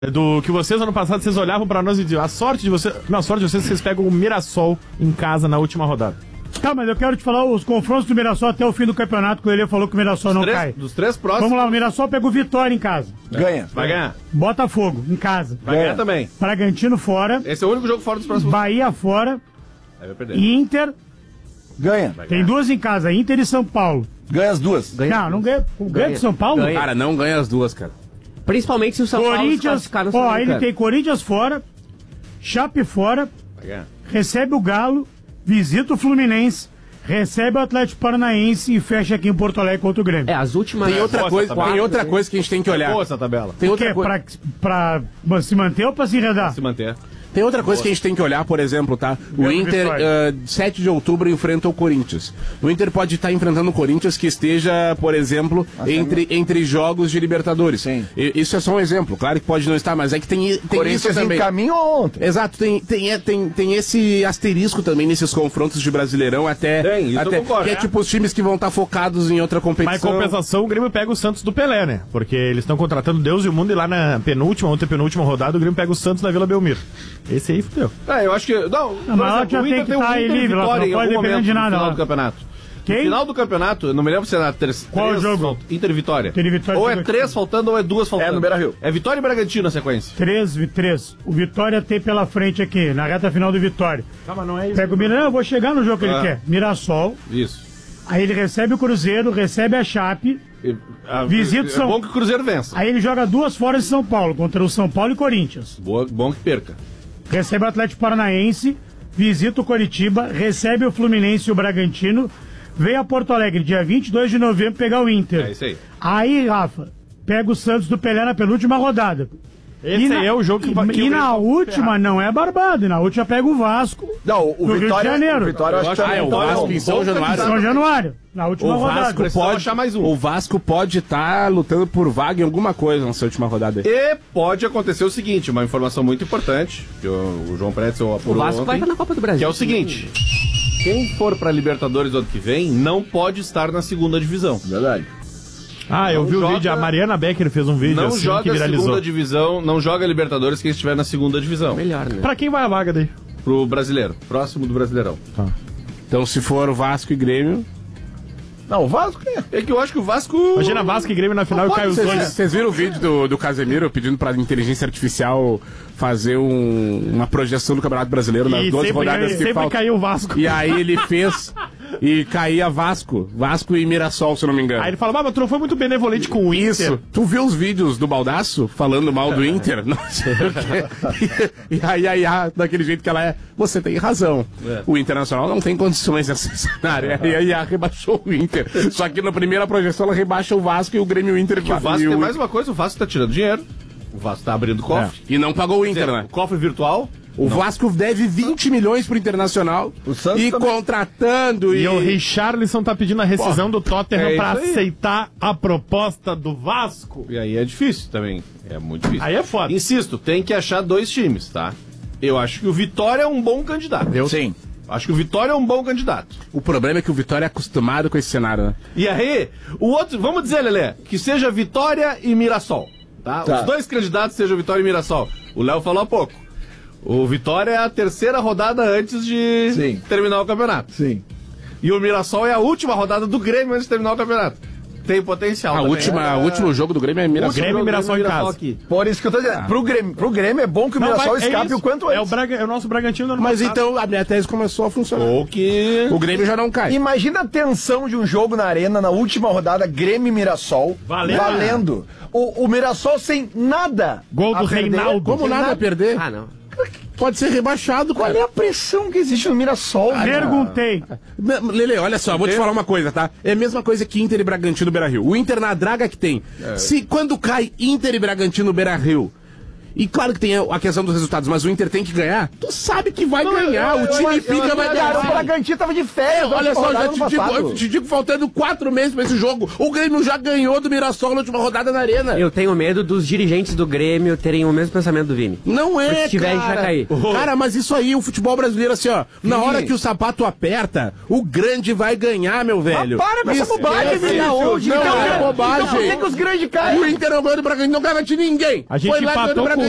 Do que vocês, ano passado, vocês olhavam pra nós e diziam, a sorte de vocês, vocês pegam o Mirassol em casa na última rodada. Tá, mas eu quero te falar os confrontos do Mirassol até o fim do campeonato, que o Elê falou que o Mirassol não cai. Dos 3 próximos. Vamos lá, o Mirassol pega o Vitória em casa. Ganha. Vai ganhar. Botafogo, em casa. Vai ganhar também. Bragantino fora. Esse é o único jogo fora dos próximos. Bahia fora. Aí vai perder. Inter. Ganha. Tem 2 em casa, Inter e São Paulo. Ganha as 2. Não ganha. Ganha de São Paulo? Ganha. Cara, não ganha as 2, cara. Principalmente se o São Paulo se Corinthians. classificar no Ó, Sul-Americano. ele tem Corinthians fora. Chape fora. Vai ganhar. Recebe o Galo. Visita o Fluminense. Recebe o Atlético Paranaense e fecha aqui em Porto Alegre contra o Grêmio. As últimas... Tem outra coisa que a gente tem que olhar. Boa essa tabela. Tem O quê? outra coisa. Pra se manter ou pra se enredar? Se manter. Tem outra coisa que a gente tem que olhar, por exemplo, tá? O Grêmio Inter, Vitória. 7 de outubro, enfrenta o Corinthians. O Inter pode estar enfrentando o Corinthians que esteja, por exemplo, entre jogos de Libertadores. Sim. Isso é só um exemplo. Claro que pode não estar, mas é que tem Corinthians isso também. em caminho ontem. Exato, tem esse asterisco também nesses confrontos de Brasileirão, até Tem, isso eu concordo. que é tipo os times que vão estar focados em outra competição. Mas em compensação, o Grêmio pega o Santos do Pelé, né? Porque eles estão contratando Deus e o mundo e lá na penúltima rodada, o Grêmio pega o Santos na Vila Belmiro. Esse aí fudeu. Eu acho que. Não, Mas ela já tem que estar aí livre, ela não pode depender de nada. no final Ó. do campeonato. Quem? No final do campeonato, eu não me lembro se é na Qual jogo? Inter e Vitória. Inter e Vitória Ou é chegou 3 faltando ou é 2 faltando. É no Beira-Rio. É Vitória e Bragantino na sequência. 3. O Vitória tem pela frente aqui, na reta final do Vitória. Tá, mas não é isso. Pega o Mirassol, eu vou chegar no jogo que ele quer. Mirassol. Isso. Aí ele recebe o Cruzeiro, recebe a Chape. Visita o É São bom que o Cruzeiro vença. Aí ele joga 2 fora de São Paulo, contra o São Paulo e Corinthians. Bom que perca. Recebe o Atlético Paranaense, visita o Coritiba, recebe o Fluminense e o Bragantino, vem a Porto Alegre, dia 22 de novembro, pegar o Inter. É isso aí. Aí, Rafa, pega o Santos do Pelé na penúltima rodada. Esse aí é o jogo que vai. E na última não é barbado, e na última pega o Vasco. Não, o do Rio de Vitória. Janeiro. O Vitória eu acho que o Vasco em São Januário. São Januário, na última O rodada. Vasco Precisa pode achar mais um. O Vasco pode estar lutando por vaga em alguma coisa nessa última rodada. E pode acontecer o seguinte, uma informação muito importante, que o João Pretzel O apurou Vasco vai ontem, estar na Copa do Brasil. que é o seguinte: quem for pra Libertadores do ano que vem não pode estar na segunda divisão. Verdade. Ah, eu vi o vídeo. A Mariana Becker fez um vídeo Não assim que joga a viralizou. segunda divisão, não joga Libertadores quem estiver na segunda divisão. Melhor, né? Pra quem vai a vaga daí? Pro brasileiro, próximo do Brasileirão. Então, se for o Vasco e Grêmio. Não, o Vasco É que eu acho que o Vasco... Imagina Vasco e Grêmio na final e cai os dois. Vocês viram o vídeo do Casemiro pedindo pra inteligência artificial fazer uma projeção do Campeonato Brasileiro nas E 12 rodadas que sempre faltam? caiu o Vasco. E aí ele fez e caía Vasco e Mirassol, se eu não me engano. Aí ele fala, mas tu não foi muito benevolente com o Inter. Isso. Tu viu os vídeos do Baldaço falando mal do Inter? Não sei o quê. E aí, daquele jeito que ela é, você tem razão. O Internacional não tem condições nesse cenário. E aí a rebaixou o Inter. Só que na primeira projeção ela rebaixa o Vasco e o Grêmio e o Inter. O Vasco tem mais uma coisa, o Vasco tá tirando dinheiro. O Vasco tá abrindo cofre. E não pagou o Inter, né? O cofre virtual. O Vasco deve 20 milhões pro Internacional. O Santos e também. contratando E o Richarlison tá pedindo a rescisão do Tottenham é pra isso aí. aceitar a proposta do Vasco. E aí é difícil também. É muito difícil. Aí é foda. Insisto, tem que achar 2 times, tá? Eu acho que o Vitória é um bom candidato. Sim. Acho que o Vitória é um bom candidato. O problema é que o Vitória é acostumado com esse cenário, né? E aí, o outro, vamos dizer, Lelê, que seja Vitória e Mirassol, tá? Tá. Os 2 candidatos sejam Vitória e Mirassol. O Léo falou há pouco. O Vitória é a 3ª rodada antes de Sim. terminar o campeonato. Sim. E o Mirassol é a última rodada do Grêmio antes de terminar o campeonato. Tem potencial também. O último jogo do Grêmio é Mirassol. Grêmio e Mirassol em casa. aqui. Por isso que eu tô dizendo. Pro Grêmio é bom que o Mirassol escape o quanto antes. É o nosso Bragantino do ano Mas passado. então a minha tese começou a funcionar. Ou que... O Grêmio já não cai. Imagina a tensão de um jogo na arena na última rodada, Grêmio e Mirassol. Valendo. O Mirassol sem nada. Gol do a perder. Reinaldo. Como nada a perder? Ah, não. Pode ser rebaixado, Qual cara. é a pressão que existe no Mirassol? Perguntei. Lele, olha só, vou te falar uma coisa, tá? É a mesma coisa que Inter e Bragantino Beira-Rio. O Inter na draga que tem. Se quando cai Inter e Bragantino Beira-Rio, e claro que tem a questão dos resultados, mas o Inter tem que ganhar, tu sabe que vai ganhar. O time pica vai Cara, o ganhar. Bragantino tava de férias. Olha só, já eu te digo, faltando 4 meses pra esse jogo. O Grêmio já ganhou do Mirassol na última rodada na Arena. Eu tenho medo dos dirigentes do Grêmio terem o mesmo pensamento do Vini. Não é, Se tiver, a gente vai cair. Cara, mas isso aí, o futebol brasileiro, assim, ó. Na hora que o sapato aperta, o grande vai ganhar, meu velho. Para com essa bobagem, Esquece Vini. isso. Não é bobagem. Então por que os grandes caem? O Inter não ganhou do Bragantino, não garante ninguém. A gente Foi lá e ganhou empatou do com